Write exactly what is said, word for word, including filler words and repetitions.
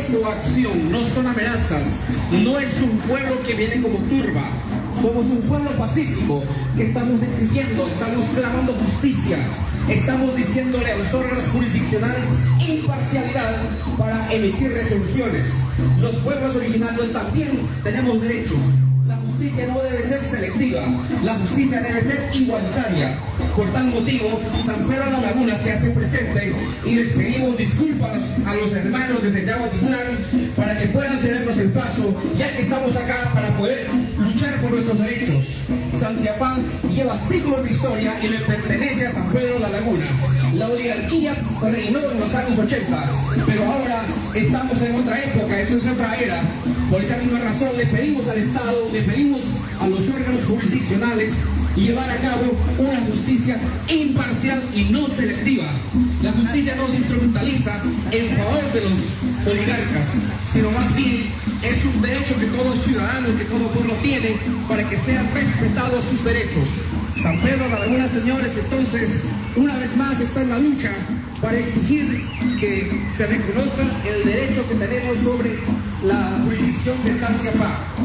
es coacción, no son amenazas, no es un pueblo que viene como turba, somos un pueblo pacífico que estamos exigiendo, estamos clamando justicia, estamos diciéndole a los órganos jurisdiccionales imparcialidad para emitir resoluciones. Los pueblos originarios también tenemos derechos. La justicia no debe ser selectiva, la justicia debe ser igualitaria. Por tal motivo, San Pedro de la Laguna se hace presente y les pedimos disculpas a los hermanos de Sellado Titlán para que puedan cedernos el paso, ya que estamos acá para poder luchar por nuestros derechos. Sanciapán lleva siglos de historia y le pertenece a San Pedro de la Laguna. La oligarquía reinó en los años ochenta, pero ahora estamos en otra época, esto es otra era. Por esa misma razón le pedimos al Estado, le pedimos a los órganos jurisdiccionales llevar a cabo una justicia imparcial y no selectiva. La justicia no se instrumentaliza en favor de los oligarcas, sino más bien es un derecho que todo ciudadano, que todo pueblo tiene para que sean respetados sus derechos. San Pedro de la Laguna, señores, entonces, una vez más está en la lucha para exigir que se reconozca el derecho que tenemos sobre la jurisdicción de Sanciapán.